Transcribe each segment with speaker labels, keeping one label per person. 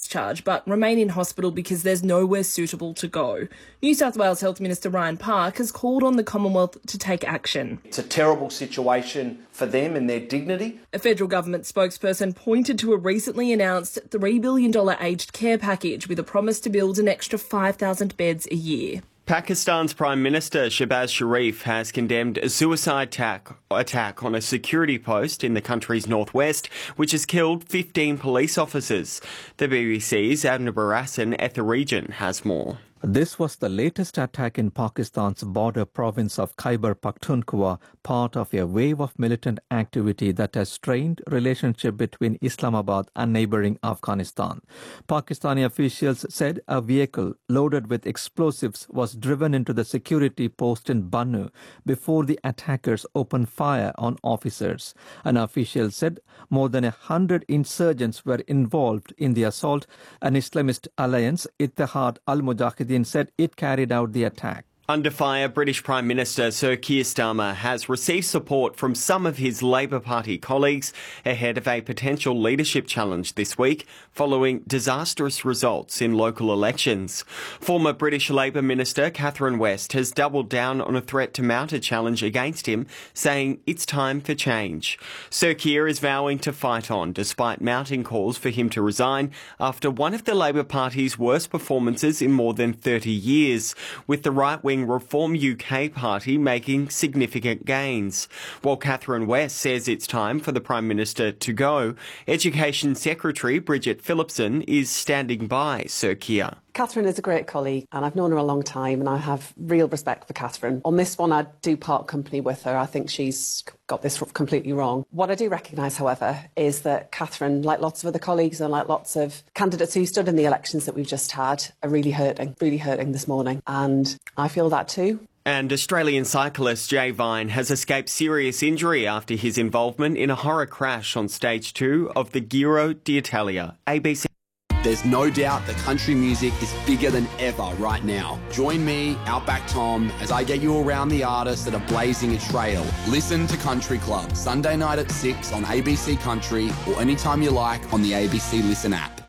Speaker 1: discharge but remain in hospital because there's nowhere suitable to go. New South Wales Health Minister Ryan Park has called on the Commonwealth to take action.
Speaker 2: It's a terrible situation for them and their dignity.
Speaker 1: A federal government spokesperson pointed to a recently announced $3 billion aged care package with a promise to build an extra 5,000 beds a year.
Speaker 3: Pakistan's Prime Minister Shehbaz Sharif has condemned a suicide attack on a security post in the country's northwest, which has killed 15 police officers. The BBC's Abner Barassan at the region has more.
Speaker 4: This was the latest attack in Pakistan's border province of Khyber Pakhtunkhwa, part of a wave of militant activity that has strained relationship between Islamabad and neighboring Afghanistan. Pakistani officials said a vehicle loaded with explosives was driven into the security post in Bannu before the attackers opened fire on officers. An official said more than 100 insurgents were involved in the assault. An Islamist alliance, Ittihad al-Mujahideen, said it carried out the attack.
Speaker 3: Under fire, British Prime Minister Sir Keir Starmer has received support from some of his Labor Party colleagues ahead of a potential leadership challenge this week following disastrous results in local elections. Former British Labor Minister Catherine West has doubled down on a threat to mount a challenge against him, saying it's time for change. Sir Keir is vowing to fight on despite mounting calls for him to resign after one of the Labor Party's worst performances in more than 30 years, with the right-wing Reform UK party making significant gains. While Catherine West says it's time for the Prime Minister to go, Education Secretary Bridget Phillipson is standing by Sir Keir.
Speaker 5: Catherine is a great colleague and I've known her a long time and I have real respect for Catherine. On this one, I do part company with her. I think she's got this completely wrong. What I do recognise, however, is that Catherine, like lots of other colleagues and like lots of candidates who stood in the elections that we've just had, are really hurting this morning. And I feel that too.
Speaker 3: And Australian cyclist Jay Vine has escaped serious injury after his involvement in a horror crash on stage 2 of the Giro d'Italia. ABC.
Speaker 6: There's no doubt that country music is bigger than ever right now. Join me, Outback Tom, as I get you around the artists that are blazing a trail. Listen to Country Club, Sunday night at 6 on ABC Country or anytime you like on the ABC Listen app.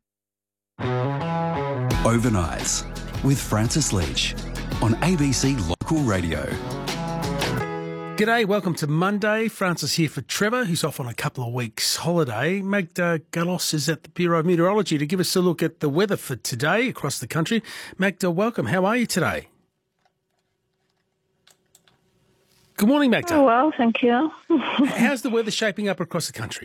Speaker 7: Overnights with Francis Leach on ABC Local Radio.
Speaker 8: G'day, welcome to Monday. Francis here for Trevor, who's off on a couple of weeks' holiday. Magda Gallos is at the Bureau of Meteorology to give us a look at the weather for today across the country. Magda, welcome. How are you today? Good morning, Magda.
Speaker 9: Oh, well, thank you.
Speaker 8: How's the weather shaping up across the country?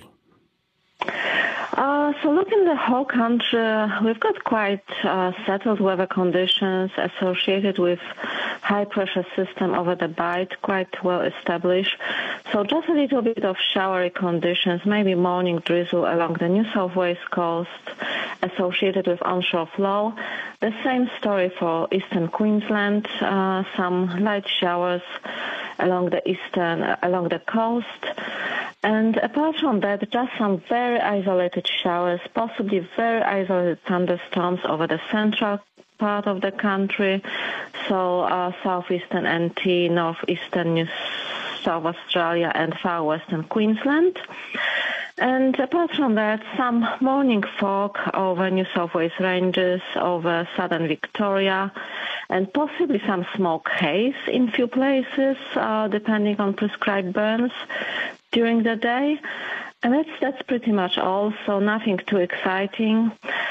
Speaker 9: So looking at the whole country, we've got quite settled weather conditions associated with high-pressure system over the Bight, quite well established. So just a little bit of showery conditions, maybe morning drizzle along the New South Wales coast associated with onshore flow. The same story for eastern Queensland, some light showers along the coast. And apart from that, just some very isolated showers, possibly very isolated thunderstorms over the central part of the country, so southeastern NT, northeastern New South Australia and far western Queensland. And apart from that, some morning fog over New South Wales ranges, over southern Victoria, and possibly some smoke haze in few places, depending on prescribed burns during the day. And that's pretty much all, so nothing too exciting.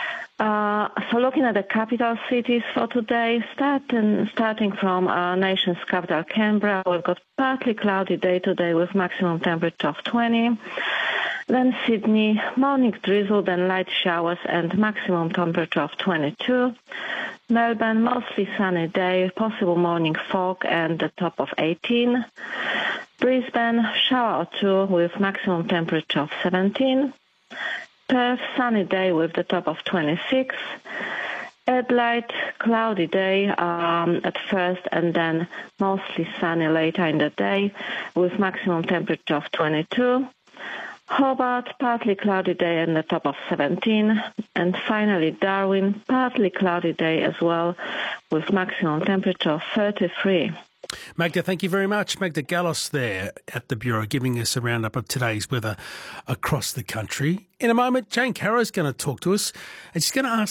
Speaker 9: So looking at the capital cities for today, starting from our nation's capital, Canberra, we've got partly cloudy day today with maximum temperature of 20. Then Sydney, morning drizzle, then light showers and maximum temperature of 22. Melbourne, mostly sunny day, possible morning fog and the top of 18. Brisbane, shower or two with maximum temperature of 17. Perth, sunny day with the top of 26. Adelaide, cloudy day at first and then mostly sunny later in the day with maximum temperature of 22. Hobart, partly cloudy day and the top of 17. And finally Darwin, partly cloudy day as well with maximum temperature of 33.
Speaker 8: Magda, thank you very much. Magda Gallos there at the Bureau giving us a roundup of today's weather across the country. In a moment, Jane Carroll's going to talk to us and she's going to